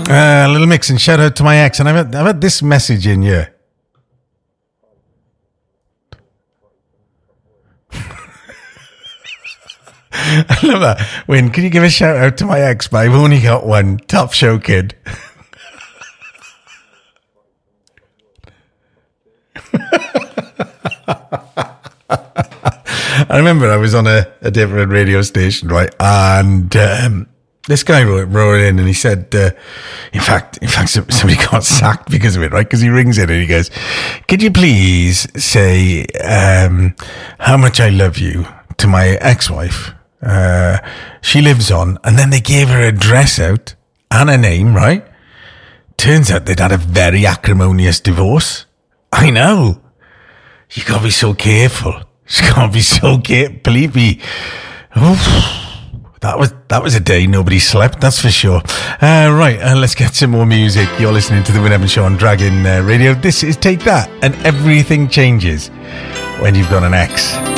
Little mix and shout out to my ex. And I've had this message in here. I love that. Wayne, can you give a shout out to my ex? But I've only got one. Top show, kid. I remember I was on a different radio station, right? And this guy wrote in and he said, in fact, somebody got sacked because of it, right? Because he rings in and he goes, could you please say how much I love you to my ex-wife? She lives on, and then they gave her address out and a name, right? Turns out they'd had a very acrimonious divorce. I know. You gotta be so careful. You gotta be so careful. Believe me. Oof. That was a day nobody slept, that's for sure. Right, let's get some more music. You're listening to the Win Evans Show on Dragon Radio. This is Take That, and everything changes when you've got an ex.